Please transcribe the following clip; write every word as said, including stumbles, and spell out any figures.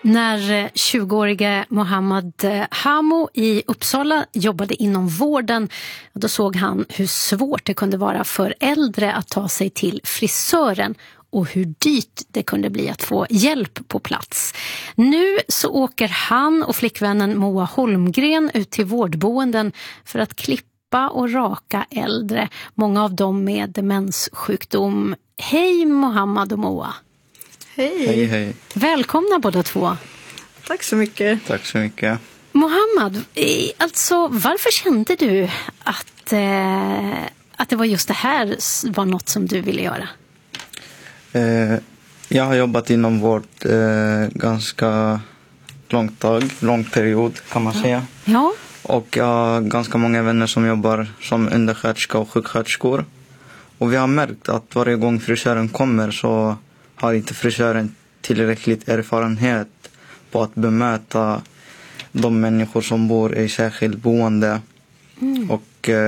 När tjugoårige Mohammad Hamo i Uppsala jobbade inom vården, då såg han hur svårt det kunde vara för äldre att ta sig till frisören och hur dyrt det kunde bli att få hjälp på plats. Nu så åker han och flickvännen Moa Holmgren ut till vårdboenden för att klippa och raka äldre, många av dem med demenssjukdom. Hej Mohammad och Moa. Hej. Hej, hej. Välkomna båda två. Tack så mycket. Tack så mycket. Mohammad, alltså varför kände du att, eh, att det var just det här var något som du ville göra? Eh, jag har jobbat inom vård eh, ganska långt tag, lång period kan man ja. säga. Ja. Och jag har ganska många vänner som jobbar som undersköterska och sjuksköterskor. Och vi har märkt att varje gång frisören kommer så har inte frisören tillräckligt erfarenhet på att bemöta de människor som bor i särskilt boende. Mm. Och